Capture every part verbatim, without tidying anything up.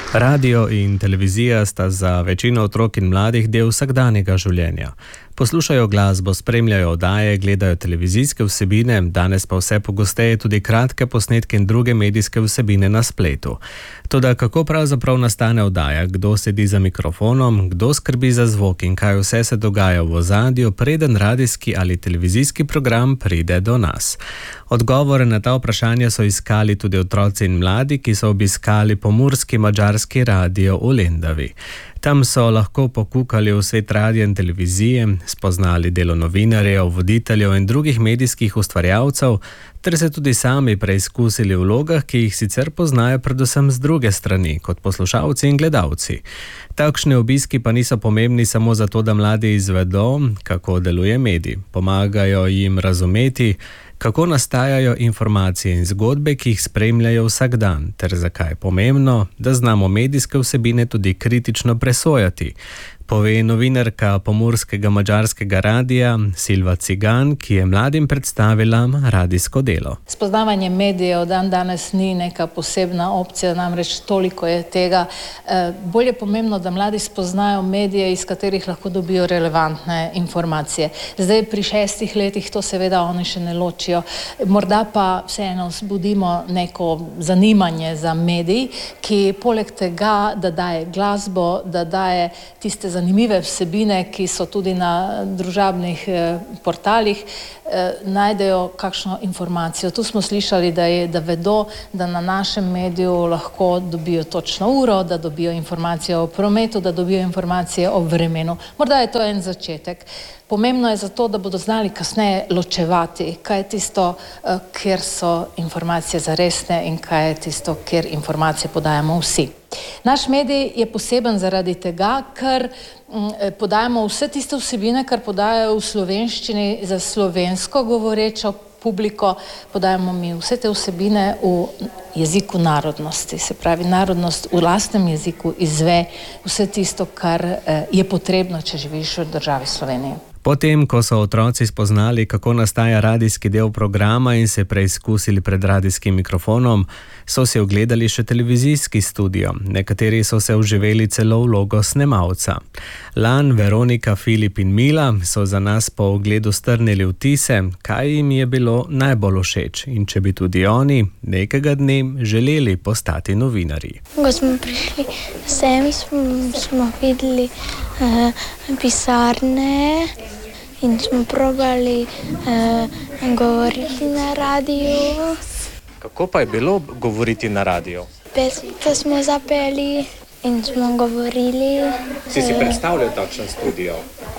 Radio in televizija sta za večino otrok in mladih del vsakdanjega življenja. Poslušajo glasbo, spremljajo oddaje, gledajo televizijske vsebine, danes pa vse pogosteje tudi kratke posnetke in druge medijske vsebine na spletu. Toda kako pravzaprav nastane oddaja, kdo sedi za mikrofonom, kdo skrbi za zvok in kaj vse se dogaja v ozadju, preden radijski ali televizijski program pride do nas? Odgovore na ta vprašanja so iskali tudi otroci in mladi, ki so obiskali pomurski madžarski radio v Lendavi. Tam so lahko pokukali v svet radia in televizije, spoznali delo novinarjev, voditeljev in drugih medijskih ustvarjalcev, ter se tudi sami preizkusili v vlogah, ki jih sicer poznajo predvsem z druge strani, kot poslušalci in gledalci. Takšni obiski pa niso pomembni samo zato, da mladi izvedo, kako deluje medij. Pomagajo jim razumeti, kako nastajajo informacije in zgodbe, ki jih spremljajo vsak dan, ter zakaj je pomembno, da znamo medijske vsebine tudi kritično presojati, pove novinarka pomurskega madžarskega radija Silva Cigan, ki je mladim predstavila radijsko delo. Spoznavanje medijev dan danes ni neka posebna opcija, namreč toliko je tega. Bolj je pomembno, da mladi spoznajo medije, iz katerih lahko dobijo relevantne informacije. Zdaj pri šestih letih to seveda oni še ne ločijo. Morda pa vseeno vzbudimo neko zanimanje za medij, ki poleg tega, da daje glasbo, da daje tiste zanimive vsebine, ki so tudi na družabnih eh, portalih, eh, najdejo kakšno informacijo. Tu smo slišali, da, je, da vedo, da na našem mediju lahko dobijo točno uro, da dobijo informacije o prometu, da dobijo informacije o vremenu. Morda je to en začetek. Pomembno je zato, da bodo znali kasneje ločevati, kaj je tisto, eh, kjer so informacije zaresne in kaj je tisto, kjer informacije podajamo vsi. Naš medij je poseben zaradi tega, ker m, podajamo vse tiste vsebine, kar podajajo v slovenščini za slovensko govorečo publiko, podajamo mi vse te vsebine v jeziku narodnosti. Se pravi, narodnost v lastnem jeziku izve vse tisto, kar eh, je potrebno, če živiš v državi Slovenije. Potem, ko so otroci spoznali, kako nastaja radijski del programa in se preizkusili pred radijskim mikrofonom, so si ogledali še televizijski studio. Nekateri so se vživeli celo vlogo snemalca. Lan, Veronika, Filip in Mila so za nas po ogledu strnili vtise, kaj jim je bilo najbolj všeč in če bi tudi oni nekega dne želeli postati novinarji. Ko smo prišli sem, smo, smo videli uh, pisarne in smo probali uh, govoriti na radiju. Kako pa je bilo govoriti na radiju? Pesmice smo zapeli in smo govorili. Si si predstavljal takšen studio?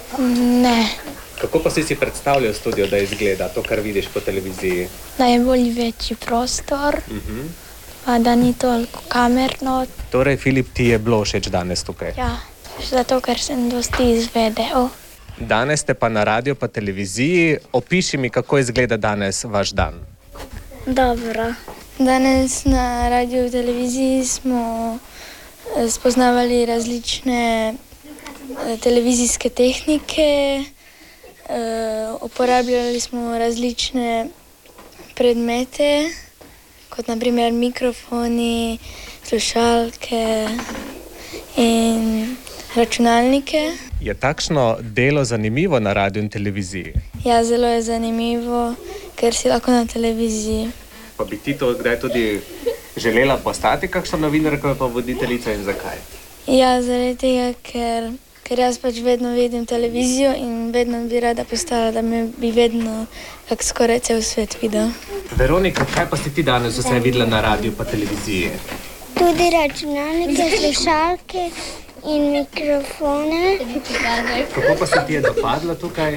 Ne. Kako pa si si predstavljal studio, da izgleda to, kar vidiš po televiziji? Najbolj večji prostor, uh-huh. pa da ni toliko kamerno. Torej, Filip, ti je bilo všeč danes tukaj? Ja, zato ker sem dosti izvedel. Danes ste pa na radiju pa televiziji. Opiši mi, kako izgleda danes vaš dan. Dobro. Danes na radiju in televiziji smo spoznavali različne televizijske tehnike, uporabljali smo različne predmete, kot naprimer mikrofoni, slušalke in računalnike. Je takšno delo zanimivo na radiju in televiziji? Ja, zelo je zanimivo, ker si lahko na televiziji. Pa bi ti to kdaj tudi želela postati kakšna novinarka pa voditeljica in zakaj? Ja, zaradi tega, ker, ker jaz pač vedno vidim televizijo in vedno bi rada postala, da me bi vedno kak skoraj cel svet videl. Veronika, kaj pa si ti danes vse videla na radiju pa televiziji? Tudi računalnike, slušalke in mikrofone. Kako pa se ti je dopadlo tukaj?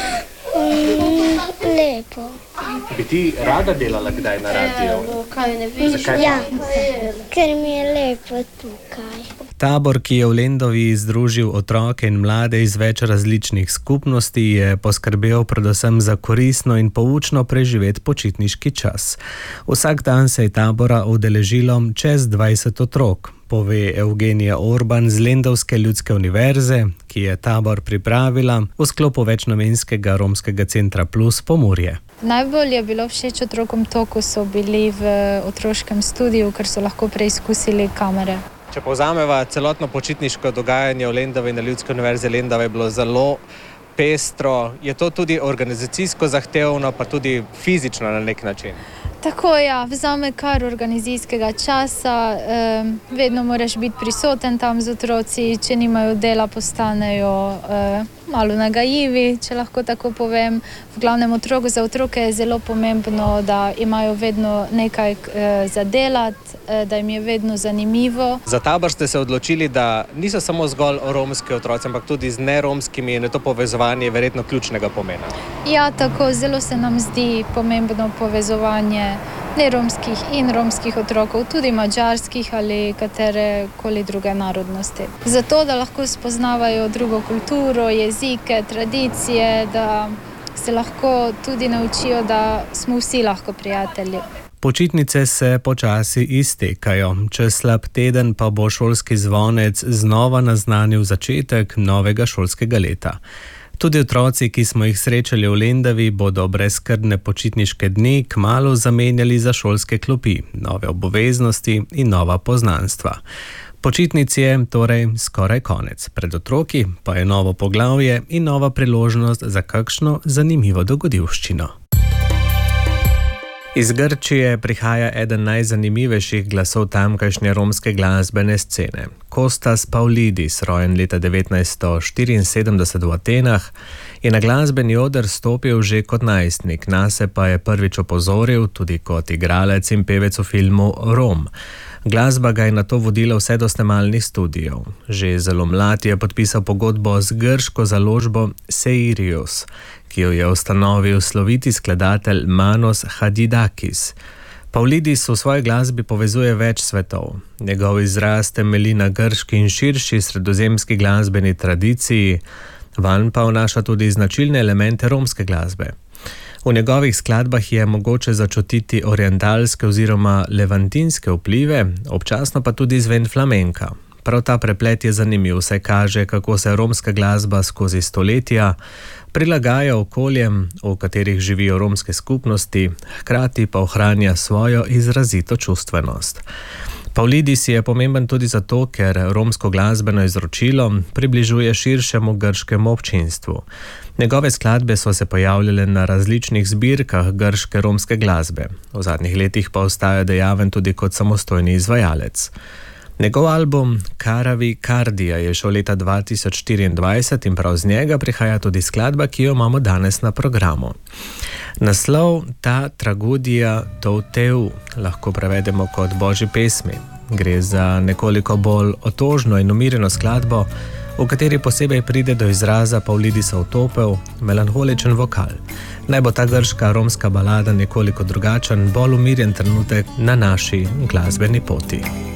Mm, lepo. Bi ti rada delala kdaj na radiju? Zakaj? Ja, ker mi je lepo tukaj. Tabor, ki je v Lendavi združil otroke in mlade iz več različnih skupnosti, je poskrbel predvsem za koristno in poučno preživeti počitniški čas. Vsak dan se je tabora udeležilo čez dvajset otrok, pove Evgenija Orban z Lendavske ljudske univerze, ki je tabor pripravila v sklopu večnamenskega romskega centra Plus Pomurje. Najbolj je bilo všeč otrokom to, ko so bili v otroškem studiu, ker so lahko preizkusili kamere. Če povzameva celotno počitniško dogajanje v Lendavi na Ljudski univerzi Lendava, je bilo zelo pestro. Je to tudi organizacijsko zahtevno, pa tudi fizično na nek način? Tako, ja, vzame kar organizacijskega časa, eh, vedno moraš biti prisoten tam z otroci, če nimajo dela, postanejo eh, malo nagajivi, če lahko tako povem. V glavnem otrok, za otroke je zelo pomembno, da imajo vedno nekaj eh, za delati, eh, da jim je vedno zanimivo. Za tabor ste se odločili, da niso samo zgolj romski otroci, ampak tudi z neromskimi, in je to povezovanje verjetno ključnega pomena. Ja, tako, zelo se nam zdi pomembno povezovanje neromskih in romskih otrokov, tudi madžarskih ali katerekoli druge narodnosti. Zato, da lahko spoznavajo drugo kulturo, jezike, tradicije, da se lahko tudi naučijo, da smo vsi lahko prijatelji. Počitnice se počasi iztekajo. Čez slab teden pa bo šolski zvonec znova naznanil začetek novega šolskega leta. Tudi otroci, ki smo jih srečali v Lendavi, bodo brezskrbne počitniške dni kmalu zamenjali za šolske klopi, nove obveznosti in nova poznanstva. Počitnic je torej skoraj konec. Pred otroki pa je novo poglavje in nova priložnost za kakšno zanimivo dogodivščino. Iz Grčije prihaja eden najzanimivejših glasov tamkajšnje romske glasbene scene. Kostas Pavlidis, rojen leta devetnajststo štiriinsedemdeset v Atenah, je na glasbeni oder stopil že kot najstnik, nase pa je prvič opozoril tudi kot igralec in pevec v filmu Rom. Glasba ga je nato vodila vse do snemalnih studijev. Že zelo mlad je podpisal pogodbo z grško založbo Seirios, ki jo je ustanovil sloviti skladatelj Manos Hadidakis. Pavlidis v svoji glasbi povezuje več svetov. Njegov izraz temelji na grški in širši sredozemski glasbeni tradiciji, vanj pa vnaša tudi značilne elemente romske glasbe. V njegovih skladbah je mogoče začutiti orientalske oziroma levantinske vplive, občasno pa tudi zven flamenka. Prav ta preplet je zanimiv, saj kaže, kako se romska glasba skozi stoletja prilagaja okoljem, v katerih živijo romske skupnosti, hkrati pa ohranja svojo izrazito čustvenost. Pavlidis je pomemben tudi zato, ker romsko glasbeno izročilo približuje širšemu grškemu občinstvu. Njegove skladbe so se pojavljale na različnih zbirkah grške romske glasbe. V zadnjih letih pa ostaja dejaven tudi kot samostojni izvajalec. Njegov album Karavi Kardija je šel leta dva tisoč štiriindvajset in prav z njega prihaja tudi skladba, ki jo imamo danes na programu. Naslov Ta tragedija Touteu lahko prevedemo kot Božji pesmi. Gre za nekoliko bolj otožno in umirjeno skladbo, v kateri posebej pride do izraza Pavlidisov topel, melanholičen vokal. Naj bo ta grška romska balada nekoliko drugačen, bolj umirjen trenutek na naši glasbeni poti.